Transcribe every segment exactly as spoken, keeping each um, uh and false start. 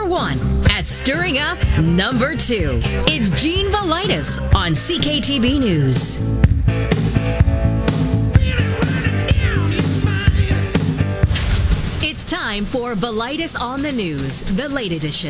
one at stirring up number two. It's Gene Velitis on C K T B News. It's time for Velitis on the News, the late edition.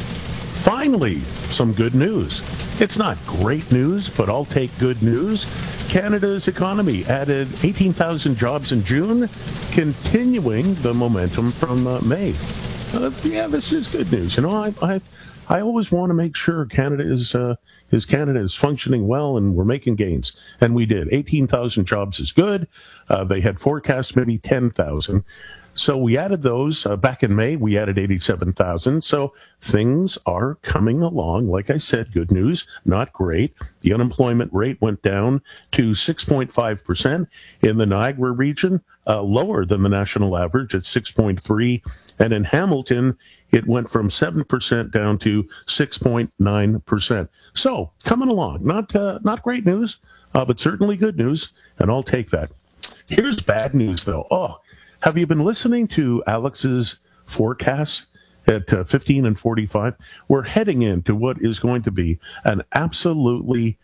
Finally, some good news. It's not great news, but I'll take good news. Canada's economy added eighteen thousand jobs in June, continuing the momentum from uh, May. Uh, yeah, this is good news. You know, I I, I always want to make sure Canada is uh, is Canada is functioning well and we're making gains, and we did. eighteen thousand jobs is good. Uh, they had forecast maybe ten thousand. So we added those uh, back in May. We added eighty-seven thousand. So things are coming along. Like I said, good news, not great. The unemployment rate went down to six point five percent in the Niagara region, uh, lower than the national average at six point three. And in Hamilton, it went from seven percent down to six point nine percent. So coming along, not uh, not great news, uh, but certainly good news, and I'll take that. Here's bad news, though. Oh. Have you been listening to Alex's forecasts at uh, fifteen and forty-five? We're heading into what is going to be an absolutely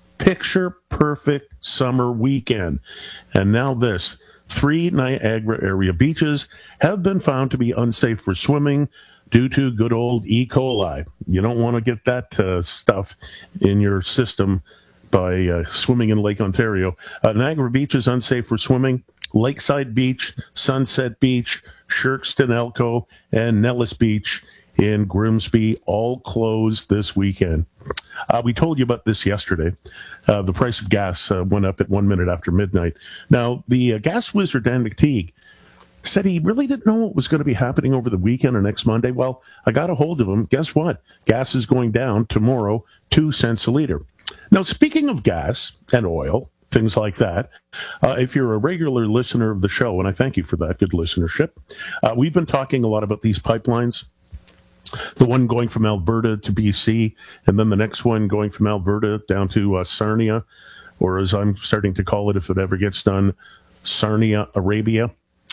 picture-perfect summer weekend. And now this. Three Niagara area beaches have been found to be unsafe for swimming due to good old E. coli. You don't want to get that uh, stuff in your system by uh, swimming in Lake Ontario. Uh, Niagara Beach is unsafe for swimming. Lakeside Beach, Sunset Beach, Sherkston Elko, and Nellis Beach in Grimsby all closed this weekend. Uh, we told you about this yesterday. Uh, the price of gas uh, went up at one minute after midnight. Now, the uh, gas wizard, Dan McTeague, said he really didn't know what was going to be happening over the weekend or next Monday. Well, I got a hold of him. Guess what? Gas is going down tomorrow, two cents a liter. Now, speaking of gas and oil, things like that. Uh, if you're a regular listener of the show, and I thank you for that, good listenership, uh, we've been talking a lot about these pipelines. The one going from Alberta to B C, and then the next one going from Alberta down to uh, Sarnia, or as I'm starting to call it, if it ever gets done, Sarnia, Arabia.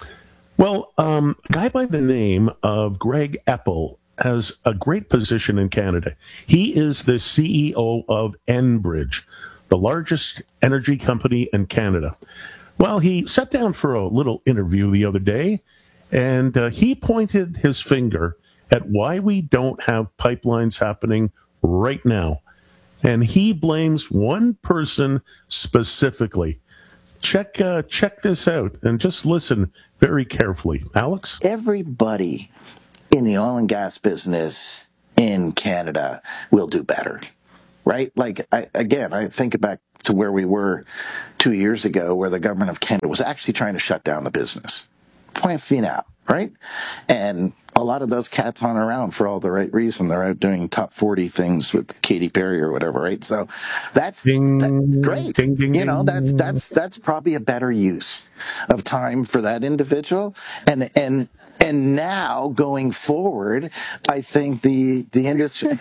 Well, um, a guy by the name of Greg Eppel has a great position in Canada. He is the C E O of Enbridge, the largest energy company in Canada. Well, he sat down for a little interview the other day, and uh, he pointed his finger at why we don't have pipelines happening right now. And he blames one person specifically. Check uh, check this out and just listen very carefully. Alex? Everybody in the oil and gas business in Canada will do better. Right? Like, I, again, I think back to where we were two years ago, where the government of Canada was actually trying to shut down the business. Point final, right? And a lot of those cats aren't around for all the right reason. They're out doing top forty things with Katy Perry or whatever, right? So that's ding, that, great. Ding, ding, you know, that's ding. that's that's probably a better use of time for that individual. And and and now going forward, I think the the industry.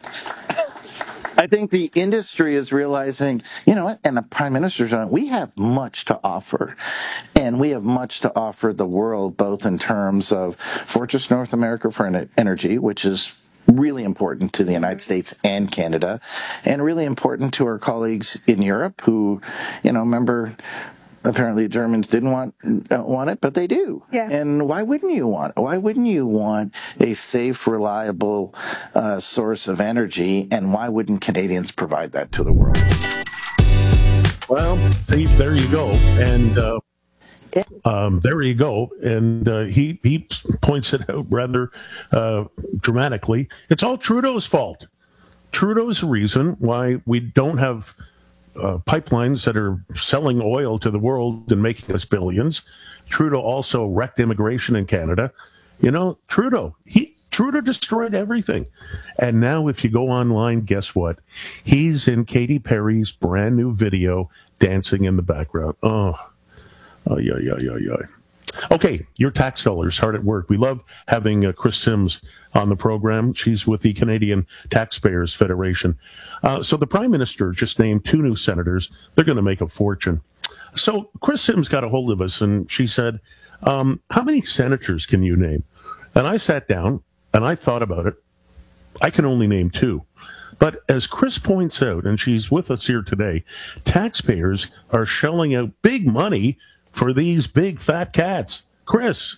I think the industry is realizing, you know what, and the Prime Minister's on, we have much to offer. And we have much to offer the world, both in terms of Fortress North America for energy, which is really important to the United States and Canada, and really important to our colleagues in Europe who, you know, remember, apparently Germans didn't want uh, want it, but they do. Yeah. And why wouldn't you want? Why wouldn't you want a safe, reliable uh, source of energy? And why wouldn't Canadians provide that to the world? Well, see, there you go, and uh, um, there you go. And uh, he he points it out rather uh, dramatically. It's all Trudeau's fault. Trudeau's the reason why we don't have Uh, pipelines that are selling oil to the world and making us billions. Trudeau also wrecked immigration in Canada. You know, Trudeau, he Trudeau destroyed everything. And now if you go online, guess what? He's in Katy Perry's brand new video dancing in the background. Oh, oh yeah, yeah, yeah, yeah. Okay, your tax dollars hard at work. We love having uh, Chris Sims on the program. She's with the Canadian Taxpayers Federation. Uh, so the Prime Minister just named two new senators. They're going to make a fortune. So Chris Sims got a hold of us, and she said, um, how many senators can you name? And I sat down, and I thought about it, I can only name two. But as Chris points out, and she's with us here today, taxpayers are shelling out big money for these big fat cats. Chris.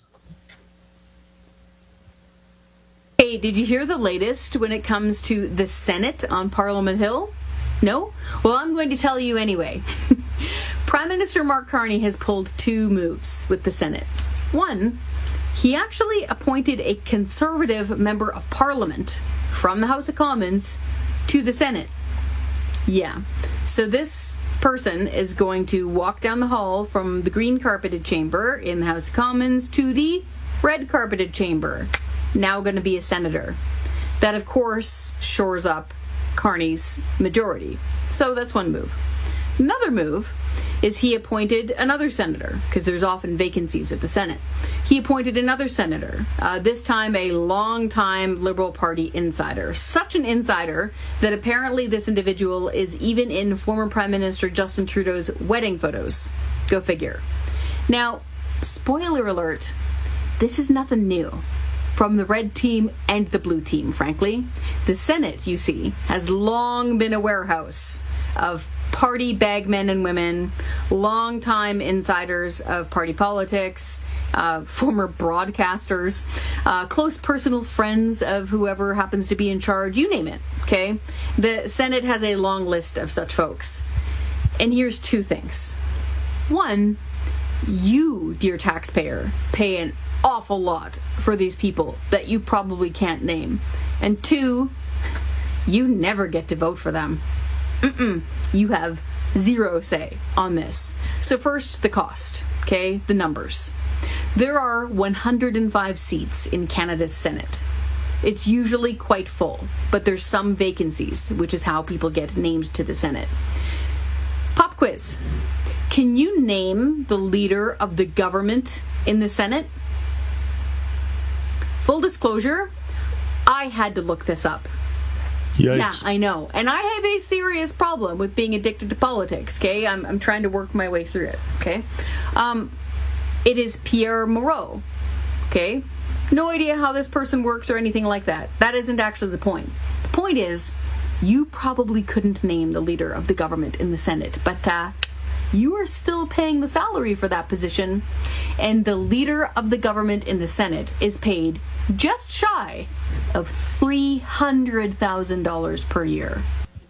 Hey, did you hear the latest when it comes to the Senate on Parliament Hill? No? Well, I'm going to tell you anyway. Prime Minister Mark Carney has pulled two moves with the Senate. One, he actually appointed a Conservative member of Parliament from the House of Commons to the Senate. Yeah. So this person is going to walk down the hall from the green carpeted chamber in the House of Commons to the red carpeted chamber. Now going to be a senator. That, of course, shores up Carney's majority. So that's one move. Another move is he appointed another senator, because there's often vacancies at the Senate. He appointed another senator, uh, this time a long-time Liberal Party insider. Such an insider that apparently this individual is even in former Prime Minister Justin Trudeau's wedding photos. Go figure. Now, spoiler alert, this is nothing new. From the red team and the blue team, frankly. The Senate, you see, has long been a warehouse of party bagmen and women, long-time insiders of party politics, uh, former broadcasters, uh, close personal friends of whoever happens to be in charge, you name it, okay? The Senate has a long list of such folks. And here's two things. One, you, dear taxpayer, pay an awful lot for these people that you probably can't name. And two, you never get to vote for them. Mm-mm. You have zero say on this. So first, the cost, okay? The numbers. There are one hundred five seats in Canada's Senate. It's usually quite full, but there's some vacancies, which is how people get named to the Senate. Pop quiz. Can you name the leader of the government in the Senate? Full disclosure, I had to look this up. Yikes. Yeah, I know. And I have a serious problem with being addicted to politics, okay? I'm, I'm trying to work my way through it, okay? Um, it is Pierre Moreau, okay? No idea how this person works or anything like that. That isn't actually the point. The point is, you probably couldn't name the leader of the government in the Senate, but uh, you are still paying the salary for that position, and the leader of the government in the Senate is paid just shy of three hundred thousand dollars per year.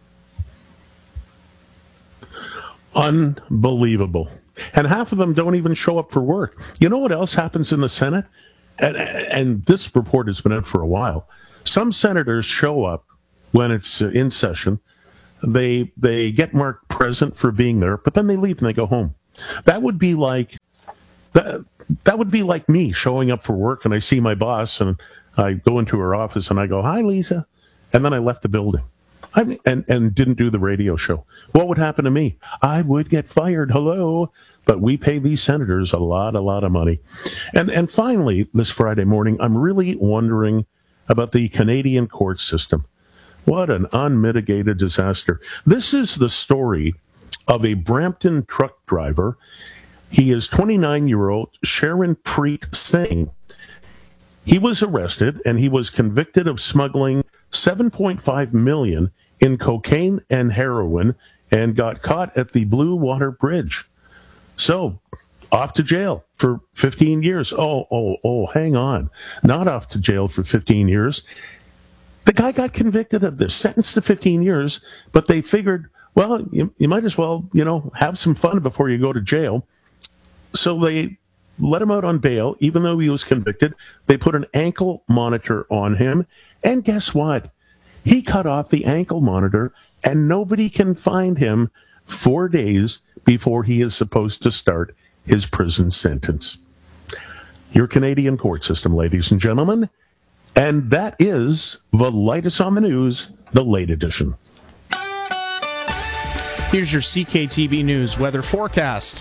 Unbelievable. And half of them don't even show up for work. You know what else happens in the Senate? And, and this report has been out for a while. Some senators show up when it's in session. They they get marked present for being there, but then they leave and they go home. That would be like that. That would be like me showing up for work and I see my boss and I go into her office and I go, "Hi, Lisa," and then I left the building. I, and and didn't do the radio show. What would happen to me? I would get fired. Hello. But we pay these senators a lot, a lot of money. And and finally, this Friday morning, I'm really wondering about the Canadian court system. What an unmitigated disaster. This is the story of a Brampton truck driver. He is twenty-nine-year-old Sharon Preet Singh. He was arrested and he was convicted of smuggling seven point five million dollars in cocaine and heroin and got caught at the Blue Water Bridge. So, off to jail for fifteen years. Oh, oh, oh, hang on. Not off to jail for fifteen years. The guy got convicted of this, sentenced to fifteen years, but they figured, well, you, you might as well, you know, have some fun before you go to jail. So they let him out on bail, even though he was convicted. They put an ankle monitor on him, and guess what? He cut off the ankle monitor, and nobody can find him four days before he is supposed to start his prison sentence. Your Canadian court system, ladies and gentlemen. And that is Velitis on the News, the late edition. Here's your C K T B News weather forecast.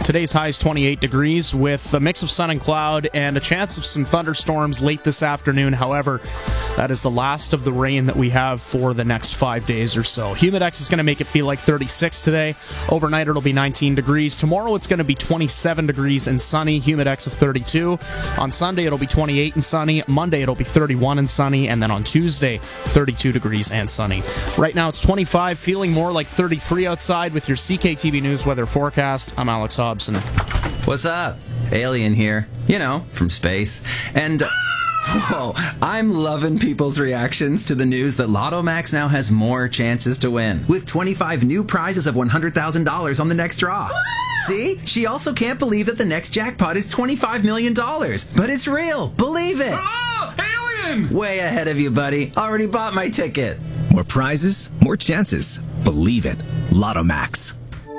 Today's high is twenty-eight degrees with a mix of sun and cloud and a chance of some thunderstorms late this afternoon. However, that is the last of the rain that we have for the next five days or so. Humidex is going to make it feel like thirty-six today. Overnight, it'll be nineteen degrees. Tomorrow, it's going to be twenty-seven degrees and sunny. Humidex of thirty-two. On Sunday, it'll be twenty-eight and sunny. Monday, it'll be thirty-one and sunny. And then on Tuesday, thirty-two degrees and sunny. Right now, it's twenty-five, feeling more like thirty-three outside with your C K T V News weather forecast. I'm Alex Hobson. What's up? Alien here. You know, from space. And... Whoa, I'm loving people's reactions to the news that Lotto Max now has more chances to win, with twenty-five new prizes of one hundred thousand dollars on the next draw. See? She also can't believe that the next jackpot is twenty-five million dollars. But it's real. Believe it. Oh, alien! Way ahead of you, buddy. Already bought my ticket. More prizes, more chances. Believe it. Lotto Max.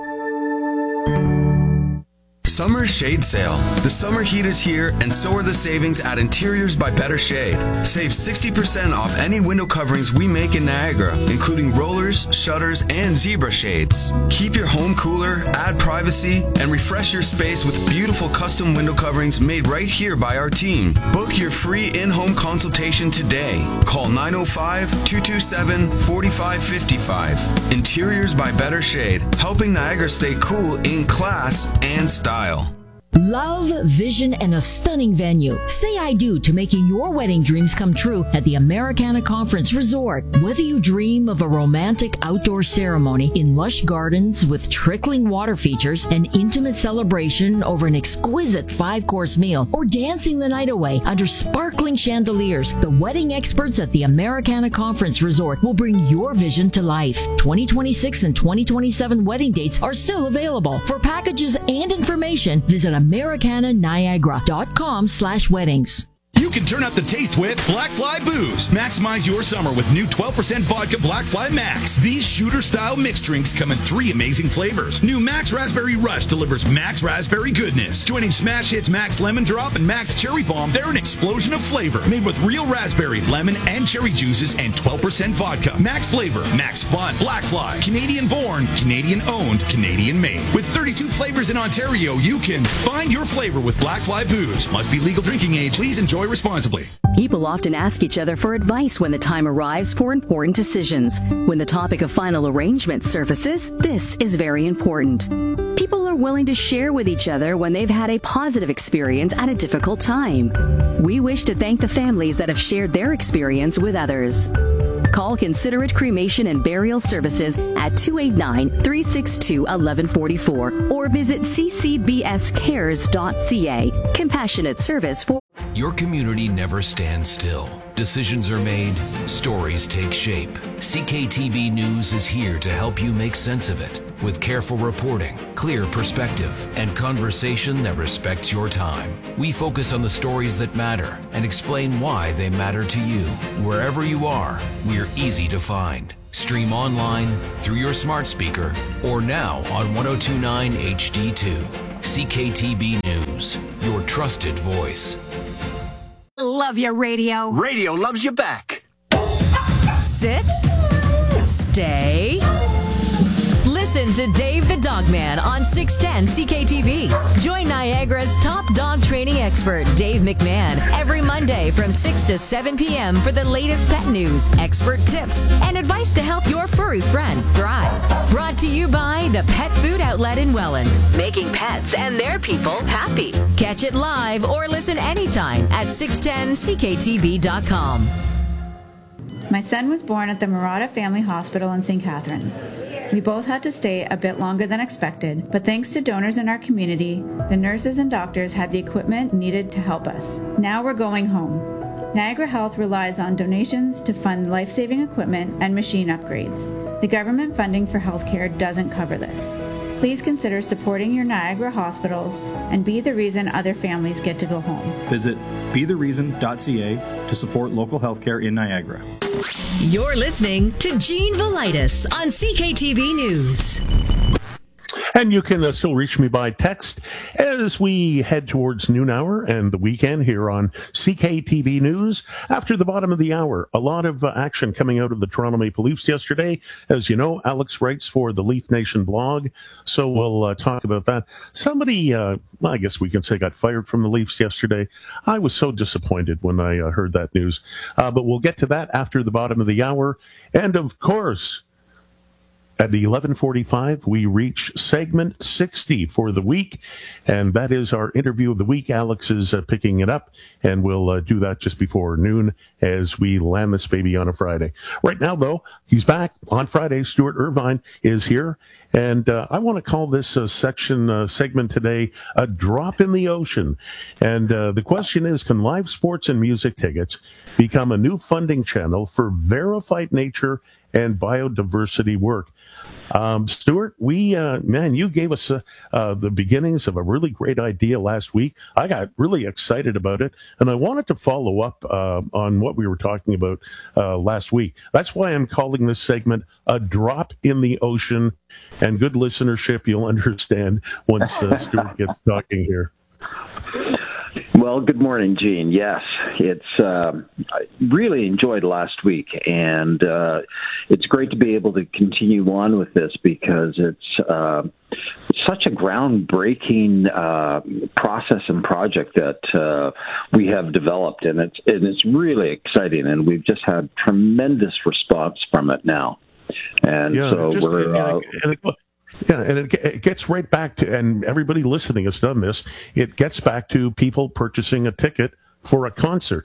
Summer Shade Sale. The summer heat is here, and so are the savings at Interiors by Better Shade. Save sixty percent off any window coverings we make in Niagara, including rollers, shutters, and zebra shades. Keep your home cooler, add privacy, and refresh your space with beautiful custom window coverings made right here by our team. Book your free in-home consultation today. Call nine oh five, two two seven, four five five five. Interiors by Better Shade, helping Niagara stay cool in class and style. Love, vision, and a stunning venue. Say I do to making your wedding dreams come true at the Americana Conference Resort. Whether you dream of a romantic outdoor ceremony in lush gardens with trickling water features, an intimate celebration over an exquisite five-course meal, or dancing the night away under sparkling chandeliers, the wedding experts at the Americana Conference Resort will bring your vision to life. twenty twenty-six and twenty twenty-seven wedding dates are still available. For packages and information, visit Americana Niagara dot com slash weddings. You can turn up the taste with Black Fly Booze. Maximize your summer with new twelve percent vodka Black Fly Max. These shooter-style mixed drinks come in three amazing flavors. New Max Raspberry Rush delivers Max Raspberry goodness. Joining Smash Hits Max Lemon Drop and Max Cherry Bomb, they're an explosion of flavor. Made with real raspberry, lemon, and cherry juices and twelve percent vodka. Max flavor, Max fun. Black Fly. Canadian-born, Canadian-owned, Canadian-made. With thirty-two flavors in Ontario, you can find your flavor with Black Fly Booze. Must be legal drinking age. Please enjoy responsibly. People often ask each other for advice when the time arrives for important decisions. When the topic of final arrangement surfaces, this is very important. People are willing to share with each other when they've had a positive experience at a difficult time. We wish to thank the families that have shared their experience with others. Call Considerate Cremation and Burial Services at two eight nine, three six two, one one four four or visit c c b s cares dot c a. Compassionate service for... Your community never stands still. Decisions are made, stories take shape. C K T V News is here to help you make sense of it with careful reporting, clear perspective, and conversation that respects your time. We focus on the stories that matter and explain why they matter to you. Wherever you are, we're easy to find. Stream online, through your smart speaker, or now on ten twenty-nine H D two. C K T V News, your trusted voice. Love your radio. Radio loves you back. Sit. Stay. Listen to Dave the Dogman on six ten C K T V. Join Niagara's top dog training expert, Dave McMahon, every Monday from six to seven p.m. for the latest pet news, expert tips, and advice to help your furry friend thrive. Brought to you by the Pet Food Outlet in Welland. Making pets and their people happy. Catch it live or listen anytime at six ten c k t v dot com. My son was born at the Murata Family Hospital in Saint Catharines. We both had to stay a bit longer than expected, but thanks to donors in our community, the nurses and doctors had the equipment needed to help us. Now we're going home. Niagara Health relies on donations to fund life-saving equipment and machine upgrades. The government funding for healthcare doesn't cover this. Please consider supporting your Niagara hospitals and be the reason other families get to go home. Visit be the reason dot c a to support local healthcare in Niagara. You're listening to Gene Velitis on C K T V News. And you can uh, still reach me by text as we head towards noon hour and the weekend here on C K T V News. After the bottom of the hour, a lot of uh, action coming out of the Toronto Maple Leafs yesterday. As you know, Alex writes for the Leaf Nation blog, so we'll uh, talk about that. Somebody, uh, well, I guess we can say, got fired from the Leafs yesterday. I was so disappointed when I uh, heard that news. Uh, but we'll get to that after the bottom of the hour. And, of course, at the eleven forty-five, we reach segment sixty for the week, and that is our interview of the week. Alex is uh, picking it up, and we'll uh, do that just before noon as we land this baby on a Friday. Right now, though, he's back on Friday. Stuart Irvine is here, and uh, I want to call this uh, section uh, segment today a drop in the ocean. And uh, the question is, can live sports and music tickets become a new funding channel for verified nature and biodiversity work? Um, Stuart, we, uh, man, you gave us uh, uh, the beginnings of a really great idea last week. I got really excited about it, and I wanted to follow up uh, on what we were talking about uh, last week. That's why I'm calling this segment a drop in the ocean, and good listenership, you'll understand once uh, Stuart gets talking here. Well, good morning, Gene. Yes, it's um, I really enjoyed last week, and uh, it's great to be able to continue on with this because it's uh, such a groundbreaking uh, process and project that uh, we have developed, and it's and it's really exciting, and we've just had tremendous response from it now, and yeah, so just, we're. And it, and it, Yeah, and it, it gets right back to, and everybody listening has done this, it gets back to people purchasing a ticket for a concert.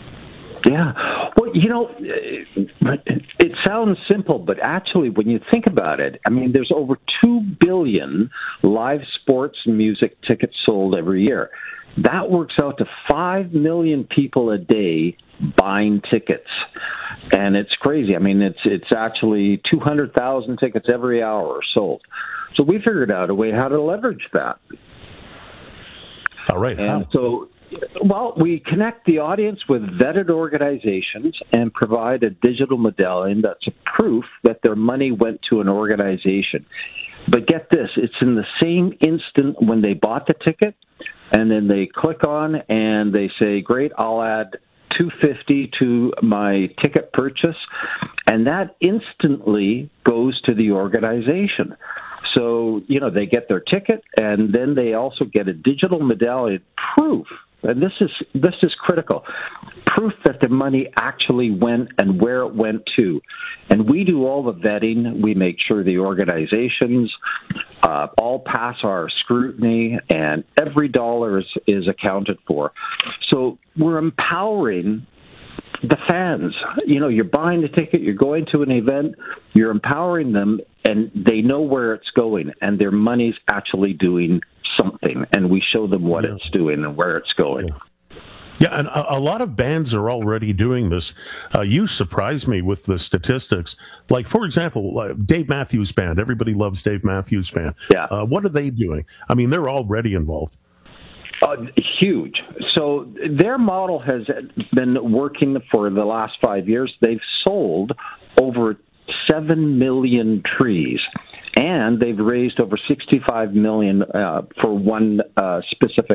Yeah. Well, you know, it sounds simple, but actually when you think about it, I mean, there's over two billion live sports and music tickets sold every year. That works out to five million people a day buying tickets. And it's crazy. I mean, it's it's actually two hundred thousand tickets every hour sold. So we figured out a way how to leverage that. All right. And how? so, well, we connect the audience with vetted organizations and provide a digital medallion that's a proof that their money went to an organization. But get this, it's in the same instant when they bought the ticket, and then they click on and they say, great, I'll add two hundred fifty dollars to my ticket purchase, and that instantly goes to the organization. So, you know, they get their ticket, and then they also get a digital medallion proof, and this is this is critical, proof that the money actually went and where it went to. And we do all the vetting. We make sure the organizations uh, all pass our scrutiny, and every dollar is, is accounted for. So we're empowering the fans. You know, you're buying a ticket, you're going to an event, you're empowering them, and they know where it's going, and their money's actually doing something, and we show them what yeah. it's doing and where it's going. Yeah. Yeah, and a, a lot of bands are already doing this. Uh, you surprised me with the statistics. Like, for example, uh, Dave Matthews Band. Everybody loves Dave Matthews Band. Yeah. Uh, what are they doing? I mean, they're already involved. Uh, huge. So their model has been working for the last five years. They've sold over seven million trees, and they've raised over sixty-five million dollars uh, for one uh, specific